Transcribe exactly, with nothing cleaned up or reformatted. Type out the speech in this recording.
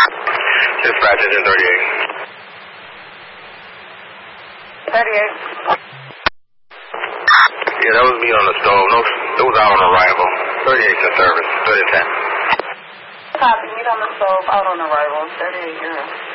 Dispatch engine thirty-eight. thirty-eight. Yeah, that was me on the stove. No, it was out on arrival. thirty-eight's in service. thirty ten. Copy, meet on the stove, out on arrival. thirty-eight, you're